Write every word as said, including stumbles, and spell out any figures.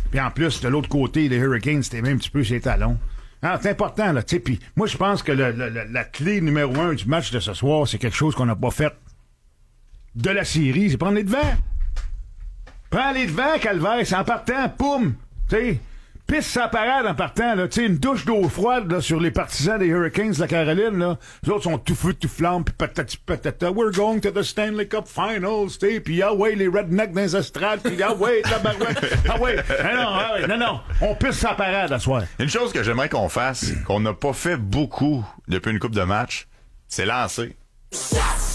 Puis en plus, de l'autre côté, les Hurricanes, c'était même un petit peu ses talons. Ah, c'est important, là, tu sais. Puis moi, je pense que le, le, le, la clé numéro un du match de ce soir, c'est quelque chose qu'on n'a pas fait de la série, c'est prendre les devants. Prends les devants, Calvaire, c'est en partant, poum, tu sais. Pisse sa parade en partant, là, tu sais, une douche d'eau froide là, sur les partisans des Hurricanes de la Caroline, là. Les autres sont tout feu, tout flamme, pis patati patata. We're going to the Stanley Cup Finals, tu sais, pis ah ouais, les rednecks dans les estrades, pis ah ouais, la barouette, ah ouais, non, non, ah ouais, non, non, on pisse sa parade à soir. Une chose que j'aimerais qu'on fasse, qu'on n'a pas fait beaucoup depuis une coupe de match, c'est lancer.